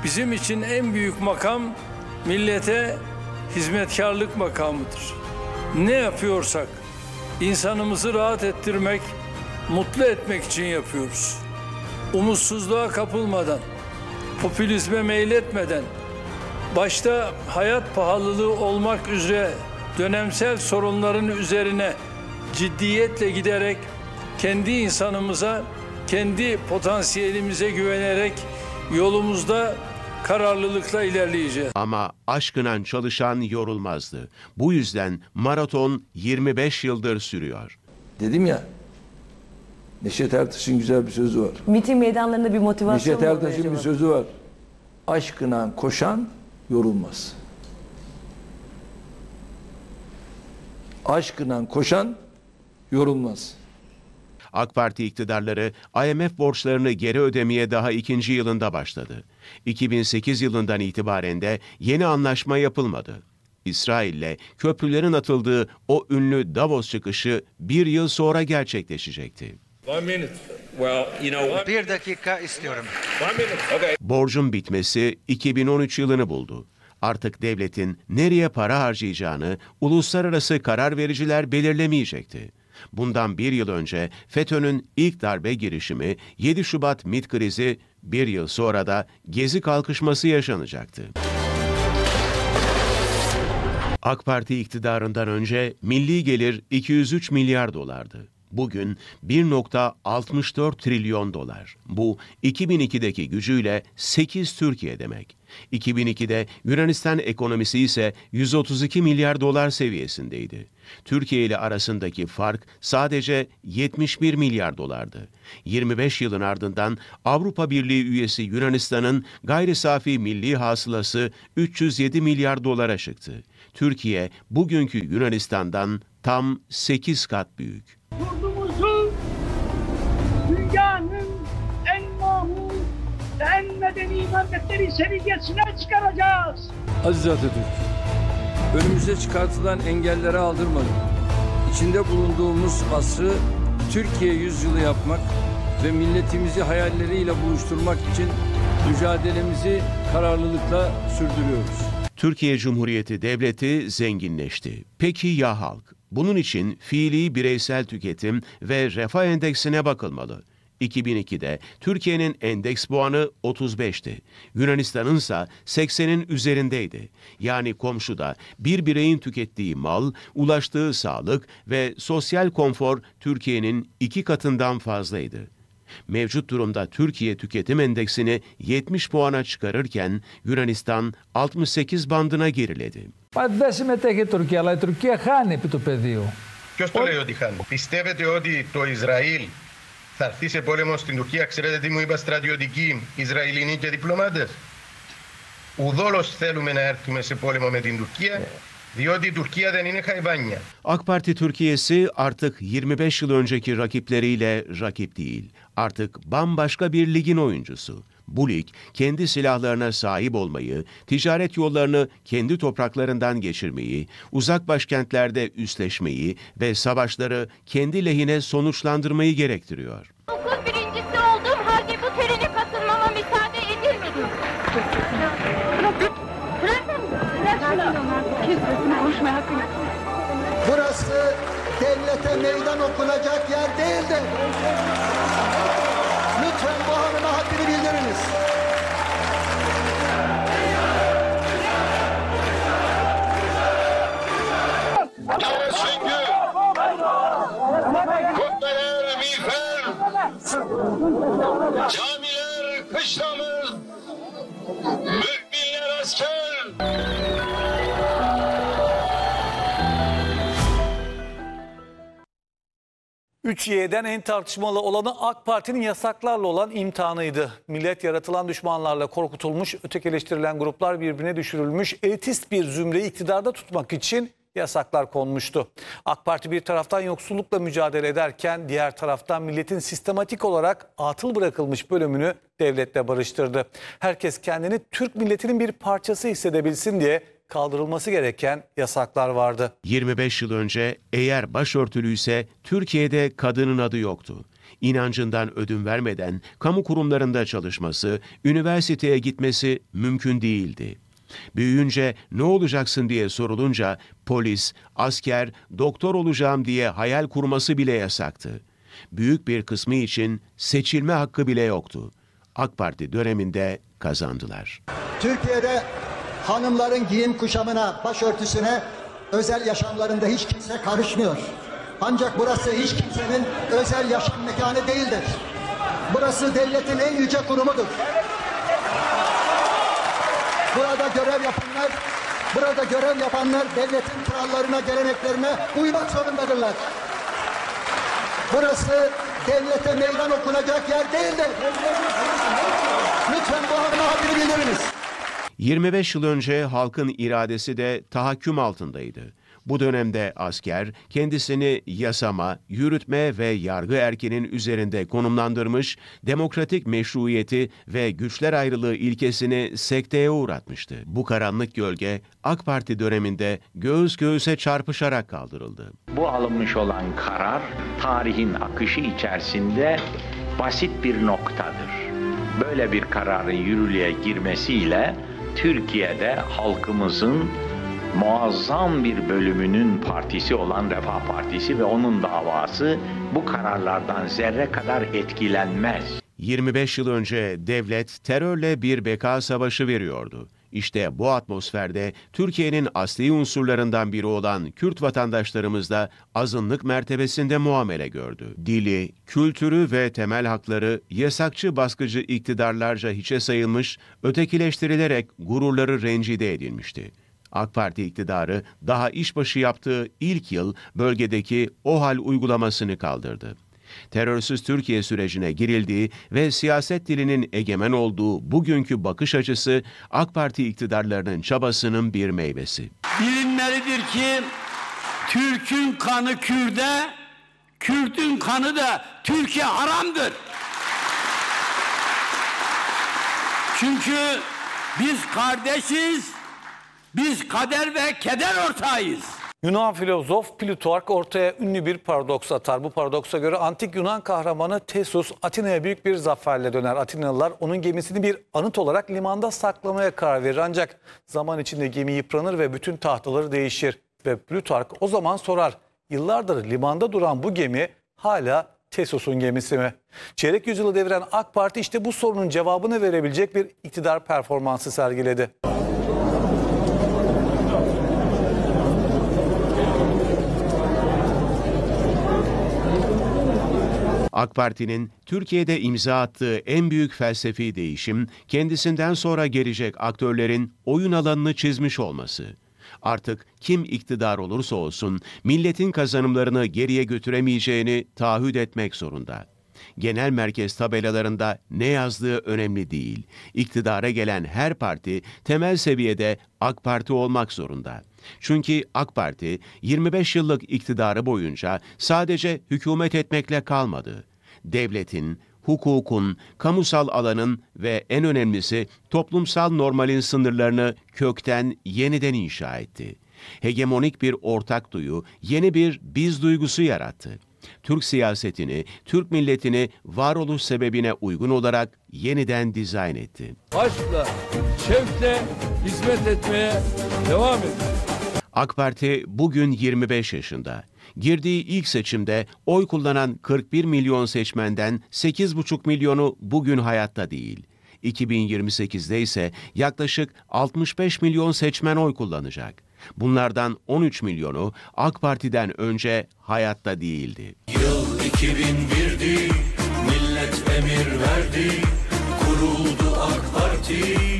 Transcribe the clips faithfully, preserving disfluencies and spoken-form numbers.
Bizim için en büyük makam millete hizmetkarlık makamıdır. Ne yapıyorsak insanımızı rahat ettirmek, mutlu etmek için yapıyoruz. Umutsuzluğa kapılmadan, popülizme meyletmeden, başta hayat pahalılığı olmak üzere dönemsel sorunların üzerine ciddiyetle giderek kendi insanımıza, kendi potansiyelimize güvenerek yolumuzda kararlılıkla ilerleyeceğiz. Ama aşkına çalışan yorulmazdı. Bu yüzden maraton yirmi beş yıldır sürüyor. Dedim ya, Neşet Ertaş'ın güzel bir sözü var. Miting meydanlarında bir motivasyon Neşet Ertaş'ın bir sözü var. Aşkına koşan yorulmaz. Aşkına koşan yorulmaz. AK Parti iktidarları I M F borçlarını geri ödemeye daha ikinci yılında başladı. iki bin sekiz yılından itibaren de yeni anlaşma yapılmadı. İsrail'le köprülerin atıldığı o ünlü Davos çıkışı bir yıl sonra gerçekleşecekti. Bir dakika istiyorum. Borcun bitmesi iki bin on üç yılını buldu. Artık devletin nereye para harcayacağını uluslararası karar vericiler belirlemeyecekti. Bundan bir yıl önce FETÖ'nün ilk darbe girişimi, yedi Şubat MİT krizi, bir yıl sonra da Gezi kalkışması yaşanacaktı. AK Parti iktidarından önce milli gelir iki yüz üç milyar dolardı. Bugün bir nokta altmış dört trilyon dolar. Bu iki bin ikideki gücüyle sekiz Türkiye demek. iki bin ikide Yunanistan ekonomisi ise yüz otuz iki milyar dolar seviyesindeydi. Türkiye ile arasındaki fark sadece yetmiş bir milyar dolardı. yirmi beş yılın ardından Avrupa Birliği üyesi Yunanistan'ın gayri safi milli hasılası üç yüz yedi milyar dolara çıktı. Türkiye bugünkü Yunanistan'dan tam sekiz kat büyük. Yurdumuzu dünyanın en mahmur, en medeni memleketleri seviyesine çıkaracağız. Aziz Atatürk, önümüze çıkartılan engelleri aldırmadık. İçinde bulunduğumuz asrı Türkiye yüzyılı yapmak ve milletimizi hayalleriyle buluşturmak için mücadelemizi kararlılıkla sürdürüyoruz. Türkiye Cumhuriyeti Devleti zenginleşti. Peki ya halk? Bunun için fiili bireysel tüketim ve refah endeksine bakılmalı. iki bin ikide Türkiye'nin endeks puanı otuz beşti. Yunanistan'ın ise seksenin üzerindeydi. Yani komşuda bir bireyin tükettiği mal, ulaştığı sağlık ve sosyal konfor Türkiye'nin iki katından fazlaydı. Mevcut durumda Türkiye tüketim endeksini yetmiş puana çıkarırken Yunanistan altmış sekiz bandına geriledi. Δεν συμμετέχει η Τουρκία, αλλά η Τουρκία χάνει επί του πεδίου. Ποιος το λέει ότι χάνει? Πιστεύετε ότι το Ισραήλ θα έρθει σε πόλεμο στην Τουρκία? Ξέρετε τι μου είπα στρατιωτικοί Ισραηλινοί και διπλωμάτες? Ουδόλως θέλουμε να έρθουμε σε πόλεμο με την Τουρκία, διότι η Τουρκία δεν είναι χαϊβάνια. AK Parti Türkiye'si artık yirmi beş yıl önceki rakipleriyle rakip değil. Artık bambaşka bir ligin oyuncusu. Bu lig kendi silahlarına sahip olmayı, ticaret yollarını kendi topraklarından geçirmeyi, uzak başkentlerde üsleşmeyi ve savaşları kendi lehine sonuçlandırmayı gerektiriyor. Okul birincisi olduğum halde bu törene katılmama müsaade edilmedi. Burası devlete meydan okunacak yer değildir. Lütfen bu hanıma haddini bildiriniz. Çünkü kubbeler miğfer, camiler kışlamız, müminler asker. üç Y'den en tartışmalı olanı AK Parti'nin yasaklarla olan imtihanıydı. Millet yaratılan düşmanlarla korkutulmuş, ötekileştirilen gruplar birbirine düşürülmüş, elitist bir zümreyi iktidarda tutmak için yasaklar konmuştu. AK Parti bir taraftan yoksullukla mücadele ederken diğer taraftan milletin sistematik olarak atıl bırakılmış bölümünü devletle barıştırdı. Herkes kendini Türk milletinin bir parçası hissedebilsin diye kaldırılması gereken yasaklar vardı. yirmi beş yıl önce eğer başörtülüyse Türkiye'de kadının adı yoktu. İnancından ödün vermeden kamu kurumlarında çalışması, üniversiteye gitmesi mümkün değildi. Büyüyünce ne olacaksın diye sorulunca polis, asker, doktor olacağım diye hayal kurması bile yasaktı. Büyük bir kısmı için seçilme hakkı bile yoktu. AK Parti döneminde kazandılar. Türkiye'de hanımların giyim kuşamına, başörtüsüne, özel yaşamlarında hiç kimse karışmıyor. Ancak burası hiç kimsenin özel yaşam mekanı değildir. Burası devletin en yüce kurumudur. Burada görev yapanlar, burada görev yapanlar devletin kurallarına, geleneklerine uymak zorundadırlar. Burası devlete meydan okunacak yer değildir. Lütfen bu hanıma haddini bildiriniz. yirmi beş yıl önce halkın iradesi de tahakküm altındaydı. Bu dönemde asker kendisini yasama, yürütme ve yargı erkinin üzerinde konumlandırmış, demokratik meşruiyeti ve güçler ayrılığı ilkesini sekteye uğratmıştı. Bu karanlık gölge AK Parti döneminde göğüs göğüse çarpışarak kaldırıldı. Bu alınmış olan karar tarihin akışı içerisinde basit bir noktadır. Böyle bir kararın yürürlüğe girmesiyle Türkiye'de halkımızın muazzam bir bölümünün partisi olan Refah Partisi ve onun davası bu kararlardan zerre kadar etkilenmez. yirmi beş yıl önce devlet terörle bir beka savaşı veriyordu. İşte bu atmosferde Türkiye'nin asli unsurlarından biri olan Kürt vatandaşlarımız da azınlık mertebesinde muamele gördü. Dili, kültürü ve temel hakları yasakçı baskıcı iktidarlarca hiçe sayılmış, ötekileştirilerek gururları rencide edilmişti. AK Parti iktidarı daha işbaşı yaptığı ilk yıl bölgedeki OHAL uygulamasını kaldırdı. Terörsüz Türkiye sürecine girildiği ve siyaset dilinin egemen olduğu bugünkü bakış açısı AK Parti iktidarlarının çabasının bir meyvesi. Bilinmelidir ki Türk'ün kanı Kürt'e, Kürt'ün kanı da Türkiye haramdır. Çünkü biz kardeşiz, biz kader ve keder ortağıyız. Yunan filozof Plutark ortaya ünlü bir paradoks atar. Bu paradoksa göre antik Yunan kahramanı Theseus Atina'ya büyük bir zaferle döner. Atinalılar onun gemisini bir anıt olarak limanda saklamaya karar verir. Ancak zaman içinde gemi yıpranır ve bütün tahtaları değişir. Ve Plutark o zaman sorar, yıllardır limanda duran bu gemi hala Theseus'un gemisi mi? Çeyrek yüzyılı deviren AK Parti işte bu sorunun cevabını verebilecek bir iktidar performansı sergiledi. AK Parti'nin Türkiye'de imza attığı en büyük felsefi değişim, kendisinden sonra gelecek aktörlerin oyun alanını çizmiş olması. Artık kim iktidar olursa olsun milletin kazanımlarını geriye götüremeyeceğini taahhüt etmek zorunda. Genel merkez tabelalarında ne yazdığı önemli değil. İktidara gelen her parti temel seviyede AK Parti olmak zorunda. Çünkü AK Parti yirmi beş yıllık iktidarı boyunca sadece hükümet etmekle kalmadı. Devletin, hukukun, kamusal alanın ve en önemlisi toplumsal normalin sınırlarını kökten yeniden inşa etti. Hegemonik bir ortak duyu, yeni bir biz duygusu yarattı. Türk siyasetini, Türk milletini varoluş sebebine uygun olarak yeniden dizayn etti. Aşkla, şevkle hizmet etmeye devam edin. AK Parti bugün yirmi beş yaşında. Girdiği ilk seçimde oy kullanan kırk bir milyon seçmenden sekiz buçuk milyonu bugün hayatta değil. iki bin yirmi sekizde ise yaklaşık altmış beş milyon seçmen oy kullanacak. Bunlardan on üç milyonu AK Parti'den önce hayatta değildi. Yıl iki bin birdi, millet emir verdi, kuruldu AK Parti,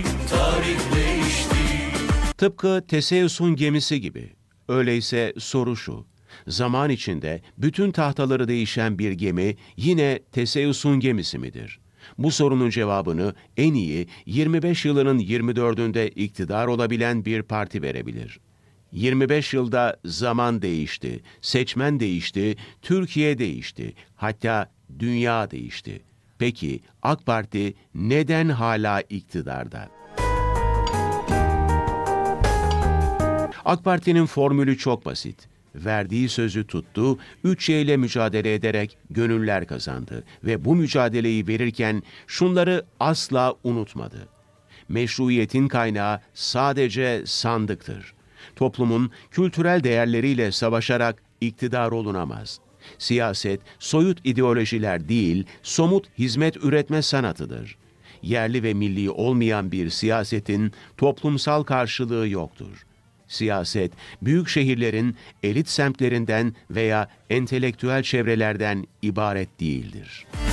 tarih değişti. Tıpkı Theseus'un gemisi gibi. Öyleyse soru şu, zaman içinde bütün tahtaları değişen bir gemi yine Theseus'un gemisi midir? Bu sorunun cevabını en iyi yirmi beş yılının yirmi dördünde iktidar olabilen bir parti verebilir. yirmi beş yılda zaman değişti, seçmen değişti, Türkiye değişti, hatta dünya değişti. Peki AK Parti neden hala iktidarda? AK Parti'nin formülü çok basit. Verdiği sözü tuttu, üç Y ile mücadele ederek gönüller kazandı ve bu mücadeleyi verirken şunları asla unutmadı. Meşruiyetin kaynağı sadece sandıktır. Toplumun kültürel değerleriyle savaşarak iktidar olunamaz. Siyaset, soyut ideolojiler değil, somut hizmet üretme sanatıdır. Yerli ve milli olmayan bir siyasetin toplumsal karşılığı yoktur. Siyaset, büyük şehirlerin elit semtlerinden veya entelektüel çevrelerden ibaret değildir.